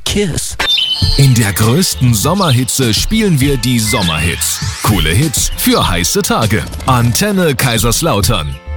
Kiss. In der größten Sommerhitze spielen wir die Sommerhits. Coole Hits für heiße Tage. Antenne Kaiserslautern.